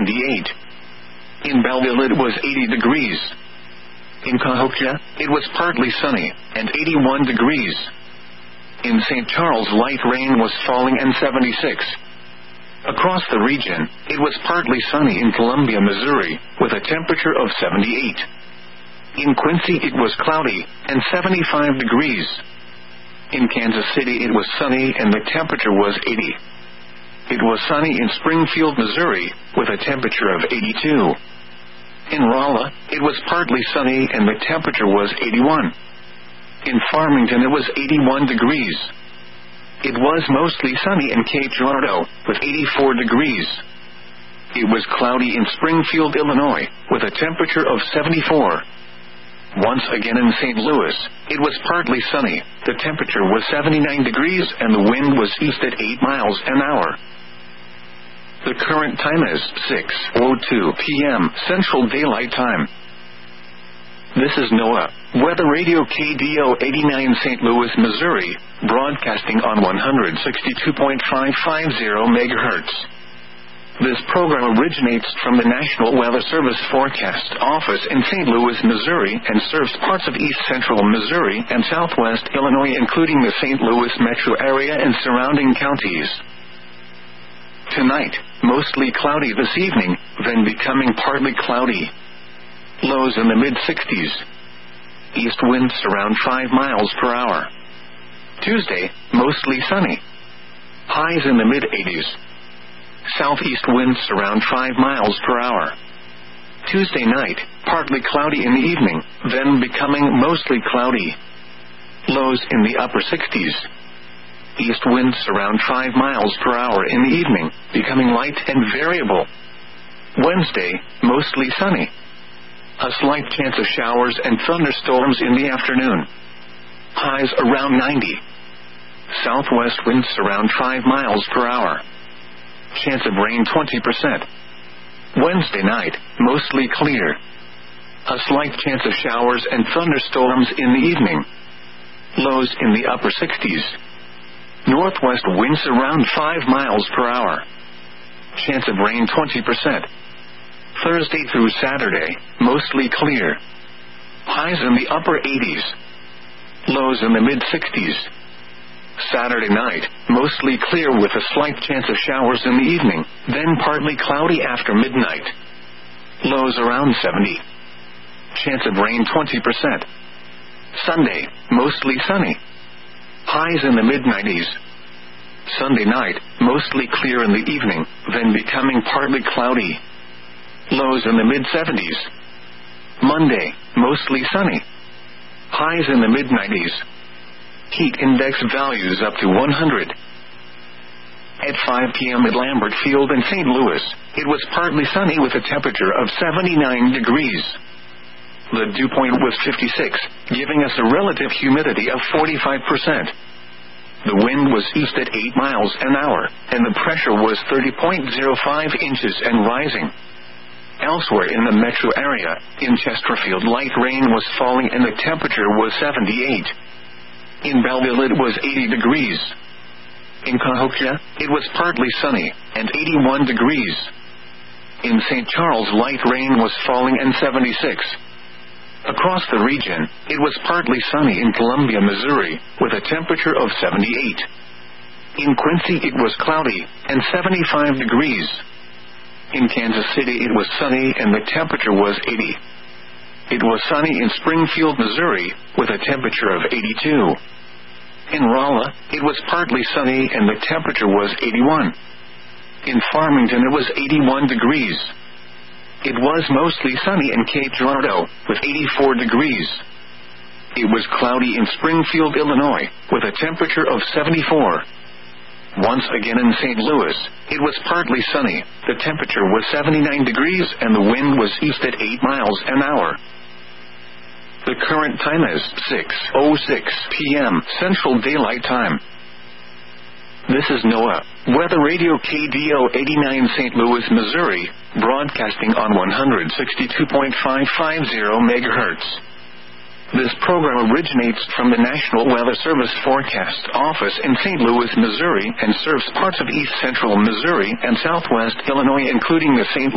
78. In Belleville it was 80 degrees. In Cahokia, it was partly sunny, and 81 degrees. In St. Charles light rain was falling and 76. Across the region, it was partly sunny in Columbia, Missouri, with a temperature of 78. In Quincy it was cloudy, and 75 degrees. In Kansas City it was sunny and the temperature was 80. It was sunny in Springfield, Missouri, with a temperature of 82. In Rolla, it was partly sunny and the temperature was 81. In Farmington it was 81 degrees. It was mostly sunny in Cape Girardeau, with 84 degrees. It was cloudy in Springfield, Illinois, with a temperature of 74. Once again in St. Louis, it was partly sunny, the temperature was 79 degrees and the wind was east at 8 miles an hour. The current time is 6:02 p.m. Central Daylight Time. This is NOAA, Weather Radio KDO 89 St. Louis, Missouri, broadcasting on 162.550 MHz. This program originates from the National Weather Service Forecast Office in St. Louis, Missouri, and serves parts of east central Missouri and southwest Illinois, including the St. Louis metro area and surrounding counties. Tonight, mostly cloudy this evening, then becoming partly cloudy. Lows in the mid-60s. East winds around 5 miles per hour. Tuesday, mostly sunny. Highs in the mid-80s. Southeast winds around 5 miles per hour. Tuesday night, partly cloudy in the evening, then becoming mostly cloudy. Lows in the upper 60s. East winds around 5 miles per hour in the evening, becoming light and variable. Wednesday, mostly sunny. A slight chance of showers and thunderstorms in the afternoon. Highs around 90. Southwest winds around 5 miles per hour. Chance of rain 20%. Wednesday night, mostly clear. A slight chance of showers and thunderstorms in the evening. Lows in the upper 60s. Northwest winds around 5 miles per hour. Chance of rain 20%. Thursday through Saturday, mostly clear. Highs in the upper 80s. Lows in the mid-60s. Saturday night, mostly clear with a slight chance of showers in the evening, then partly cloudy after midnight. Lows around 70. Chance of rain 20%. Sunday, mostly sunny. Highs in the mid-90s. Sunday night, mostly clear in the evening, then becoming partly cloudy. Lows in the mid-70s. Monday, mostly sunny. Highs in the mid-90s. Heat index values up to 100. At 5 p.m. at Lambert Field in St. Louis, it was partly sunny with a temperature of 79 degrees. The dew point was 56, giving us a relative humidity of 45%. The wind was east at 8 miles an hour, and the pressure was 30.05 inches and rising. Elsewhere in the metro area, in Chesterfield light rain was falling and the temperature was 78. In Belleville it was 80 degrees. In Cahokia, it was partly sunny, and 81 degrees. In St. Charles light rain was falling and 76. Across the region, it was partly sunny in Columbia, Missouri, with a temperature of 78. In Quincy it was cloudy, and 75 degrees. In Kansas City it was sunny and the temperature was 80. It was sunny in Springfield, Missouri, with a temperature of 82. In Rolla, it was partly sunny and the temperature was 81. In Farmington it was 81 degrees. It was mostly sunny in Cape Girardeau, with 84 degrees. It was cloudy in Springfield, Illinois, with a temperature of 74. Once again in St. Louis, it was partly sunny, the temperature was 79 degrees and the wind was east at 8 miles an hour. The current time is 6:06 p.m. Central Daylight Time. This is NOAA, Weather Radio KDO 89 St. Louis, Missouri, broadcasting on 162.550 MHz. This program originates from the National Weather Service Forecast Office in St. Louis, Missouri, and serves parts of east central Missouri and southwest Illinois, including the St.